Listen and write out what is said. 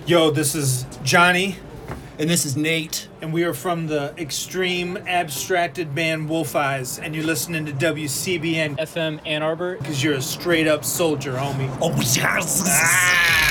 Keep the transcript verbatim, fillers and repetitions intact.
Yo, this is Johnny, And this is Nate. and we are from the extreme abstracted band Wolf Eyes, and you're listening to W C B N F M Ann Arbor. because you're a straight up soldier, homie. Oh, yes. Ah!